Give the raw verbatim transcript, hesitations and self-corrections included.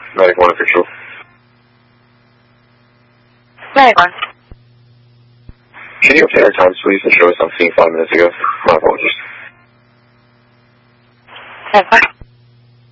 Medic one official. Medic one. Can you update our times, please, and show us on scene five minutes ago? My apologies. That's fine.